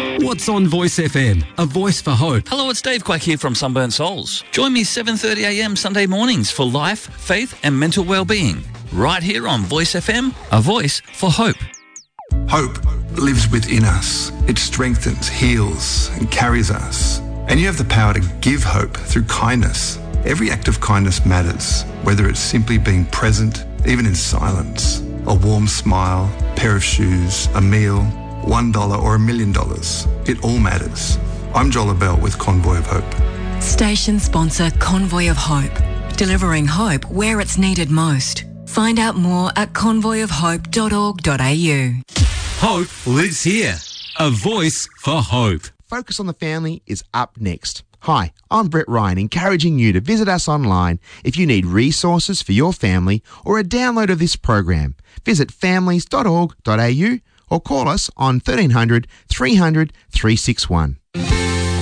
What's on Voice FM? A voice for hope. Hello, it's Dave Quack here from Sunburnt Souls. Join me 7:30am Sunday mornings for life, faith and mental well-being. Right here on Voice FM, a voice for hope. Hope lives within us. It strengthens, heals and carries us. And you have the power to give hope through kindness. Every act of kindness matters, whether it's simply being present, even in silence. A warm smile, a pair of shoes, a meal, $1 or $1 million. It all matters. I'm Joel Abell with Convoy of Hope. Station sponsor Convoy of Hope. Delivering hope where it's needed most. Find out more at convoyofhope.org.au. Hope lives here. A voice for hope. Focus on the Family is up next. Hi, I'm Brett Ryan, encouraging you to visit us online if you need resources for your family or a download of this program. Visit families.org.au or call us on 1300 300 361.